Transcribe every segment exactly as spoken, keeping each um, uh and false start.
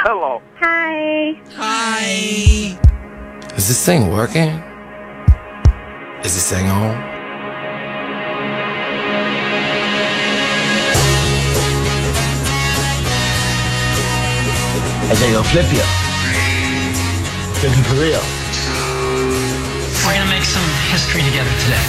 Hello. Hi. Hi. Is this thing working? Is this thing on? I say, go flip you. Flip you for real. We're going to make some history together today.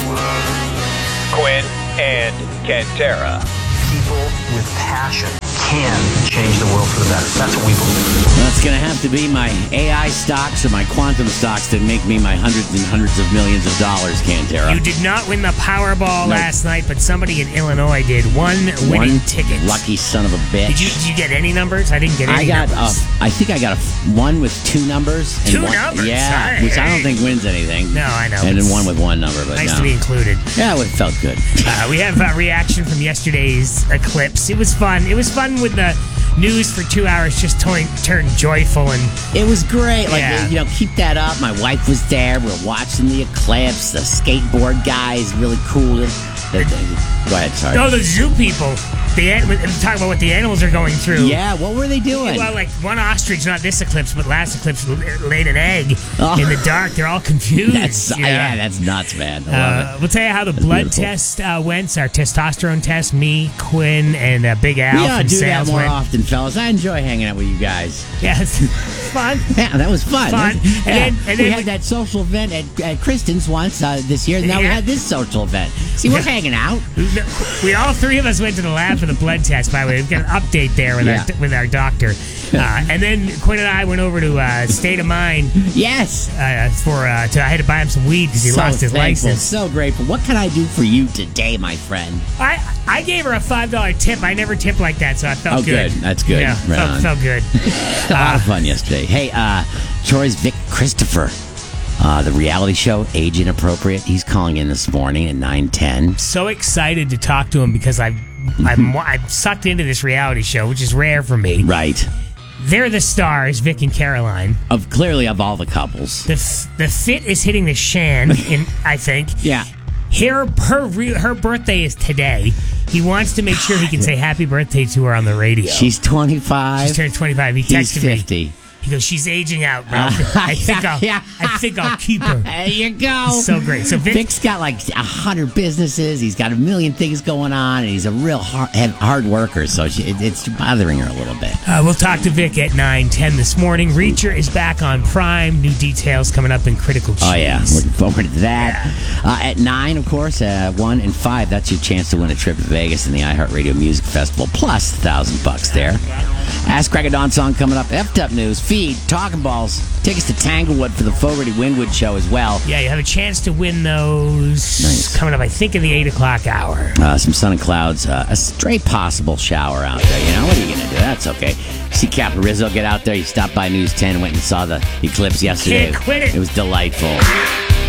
Quinn and Cantera. People with passion can change the world for the better. That's what we believe. Well, it's going to have to be my A I stocks or my quantum stocks that make me my hundreds and hundreds of millions of dollars, Cantera. You did not win the Powerball Nope. last night, but somebody in Illinois did. One winning One ticket. lucky son of a bitch. Did you, did you get any numbers? I didn't get any I got. Uh, numbers. I think I got a f- one with two numbers. And Two one, numbers? Yeah, Sorry. which I don't think wins anything. No, I know. And then It's one with one number, but nice no. to be included. Yeah, it felt good. Uh, we have a reaction from yesterday's eclipse. It was fun. It was fun with the news for two hours just t- turned joyful and It was great. Like, Yeah. you know, keep that up. My wife was there. We were watching the eclipse. The skateboard guy is really cool. The- the- Go ahead, sorry. oh, the zoo people. The an- we're talking about what the animals are going through. Yeah, what were they doing? Well, like one ostrich, not this eclipse, but last eclipse, laid an egg Oh. in the dark. They're all confused. That's you know? yeah, that's nuts, man. I love Uh, it. we'll tell you how the blood beautiful. test uh, went. Our testosterone test. Me, Quinn, and uh, Big Al We ought to from do that sales more went. often, fellas. I enjoy hanging out with you guys. Yeah, it's fun. Yeah, that was fun. Fun. Yeah. And then- and we then had we- that social event at, at Kristen's once uh, this year. Now we Yeah. had this social event. See, we're Yeah. hanging out. We all three of us went to the lab for the blood test. By the way, we've got an update there with Yeah. our with our doctor. Uh, and then Quinn and I went over to uh, State of Mind Yes. uh, for uh, to I had to buy him some weed because he so lost his thankful, license. so grateful. What can I do for you today, my friend? I I gave her a five dollar tip. I never tip like that, so I felt Oh, good. That's good. Yeah, Right felt, on. felt good. A lot of fun yesterday. Hey, uh, Troy's Vic Christopher, uh, the reality show, Age Inappropriate. He's calling in this morning at nine ten. So excited to talk to him because I've I'm, I'm sucked into this reality show, which is rare for me. Right. They're the stars, Vic and Caroline. Of clearly of all the couples. The f- the fit is hitting the shan, in, I think. Yeah. Her her re- her birthday is today. He wants to make sure he can say happy birthday to her on the radio. She's twenty-five. She's turned twenty-five. He He's texted me. fifty. He goes, she's aging out, bro. I think I'll Yeah. I think I'll keep her. There you go. So great. So Vic, Vic's got like a hundred businesses. He's got a million things going on, and he's a real hard, hard worker. So she, it, it's bothering her a little bit. Uh, we'll talk to Vic at nine ten this morning. Reacher is back on Prime. New details coming up in Critical Cheese. Oh yeah, looking forward to that. Uh, at nine, of course, uh, one and five. That's your chance to win a trip to Vegas and the iHeartRadio Music Festival, plus a thousand bucks there. Ask Craig a Dawn song coming up. Effed Up News, Feed, Talking Balls, tickets to Tanglewood for the Fogarty Wynwood show as well. Yeah, you have a chance to win those Nice. coming up, I think, in the eight o'clock hour. Uh, some sun and clouds, uh, a stray possible shower out there. You know, what are you going to do? That's okay. See Caparizzo get out there. You stopped by News ten, went and saw the eclipse yesterday. Can't quit it. It was delightful.